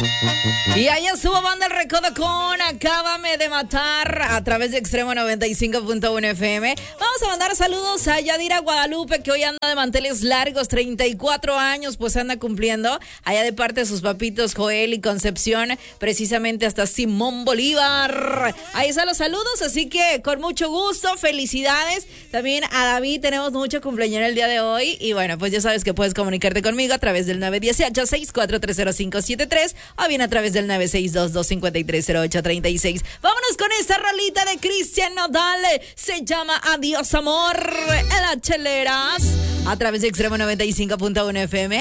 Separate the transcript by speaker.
Speaker 1: Y ahí estuvo Banda El Recodo con Acábame de Matar a través de Extremo 95.1 FM. Vamos a mandar saludos a Yadira Guadalupe, que hoy anda de manteles largos, 34 años, pues anda cumpliendo. Allá de parte de sus papitos Joel y Concepción, precisamente hasta Simón Bolívar. Ahí están los saludos, así que con mucho gusto, felicidades. También a David, tenemos mucho cumpleaños el día de hoy. Y bueno, pues ya sabes que puedes comunicarte conmigo a través del 918-6430573 o bien a través del 962-253-0836. Vámonos con esta rolita de Cristian Nodal. Se llama Adiós Amor en las cheleras a través de Extremo 95.1 FM.